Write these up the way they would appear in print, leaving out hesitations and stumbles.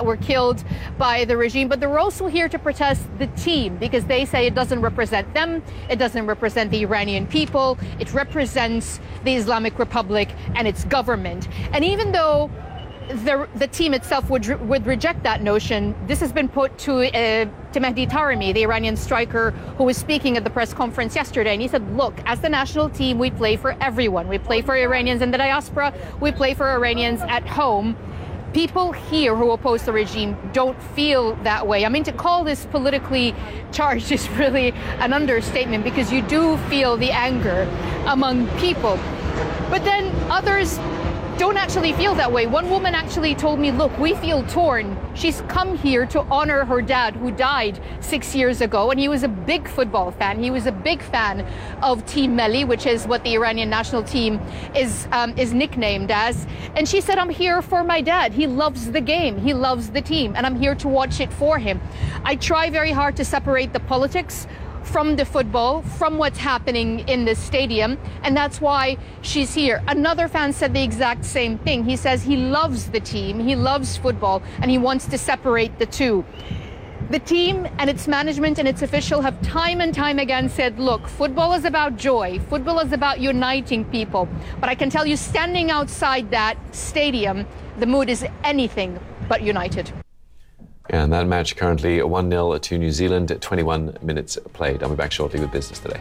were killed by the regime, but they're also here to protest the team because they say it doesn't represent them, it doesn't represent the Iranian people, it represents the Islamic Republic and its government. And even though the team itself would reject that notion, this has been put to Mehdi Taremi, the Iranian striker who was speaking at the press conference yesterday. And he said, look, as the national team, we play for everyone. We play for Iranians in the diaspora. We play for Iranians at home. People here who oppose the regime don't feel that way. I mean, to call this politically charged is really an understatement because you do feel the anger among people. But then others don't actually feel that way. One woman actually told me, look, we feel torn. She's come here to honor her dad who died 6 years ago, and he was a big football fan. He was a big fan of Team Melli, which is what the Iranian national team is nicknamed as. And she said, I'm here for my dad. He loves the game. He loves the team, and I'm here to watch it for him. I try very hard to separate the politics from the football, from what's happening in the stadium, and that's why she's here. Another fan said the exact same thing. He says he loves the team, he loves football, and he wants to separate the two. The team and its management and its official have time and time again said, look, football is about joy, football is about uniting people. But I can tell you, standing outside that stadium, the mood is anything but united. And that match currently 1-0 to New Zealand, 21 minutes played. I'll be back shortly with Business Today.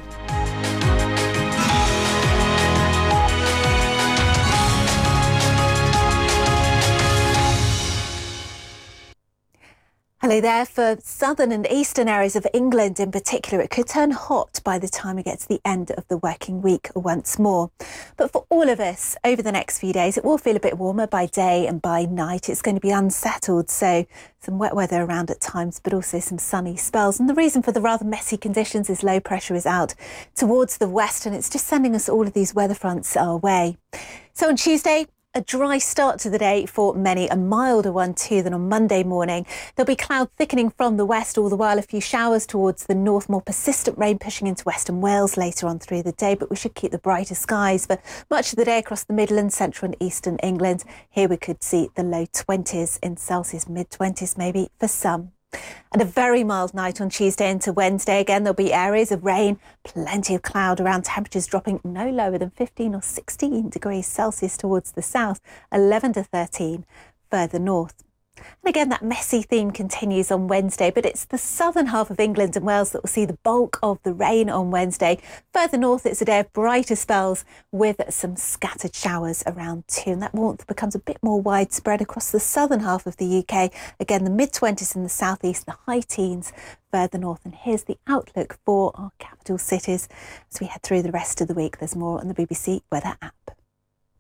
Hello there. For southern and eastern areas of England in particular, it could turn hot by the time we get to the end of the working week once more. But for all of us, over the next few days, it will feel a bit warmer by day and by night. It's going to be unsettled, so some wet weather around at times, but also some sunny spells. And the reason for the rather messy conditions is low pressure is out towards the west, and it's just sending us all of these weather fronts our way. So on Tuesday, a dry start to the day for many, a milder one too than on Monday morning. There'll be cloud thickening from the west, all the while a few showers towards the north, more persistent rain pushing into Western Wales later on through the day, but we should keep the brighter skies for much of the day across the Midlands, central and eastern England. Here we could see the low 20s in Celsius, mid-20s maybe for some. And a very mild night on Tuesday into Wednesday. Again, there'll be areas of rain, plenty of cloud around, temperatures dropping no lower than 15 or 16 degrees Celsius towards the south, 11 to 13 further north. And again, that messy theme continues on Wednesday, but it's the southern half of England and Wales that will see the bulk of the rain on Wednesday. Further north, it's a day of brighter spells with some scattered showers around too. And that warmth becomes a bit more widespread across the southern half of the UK. Again, the mid-20s in the southeast, the high teens further north. And here's the outlook for our capital cities as we head through the rest of the week. There's more on the BBC Weather app.